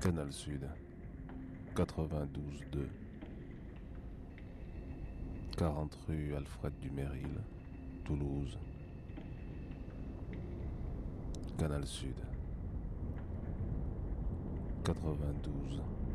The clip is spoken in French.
Canal Sud, 92.2, 40 rue Alfred Dumeril, Toulouse. Canal Sud, 92.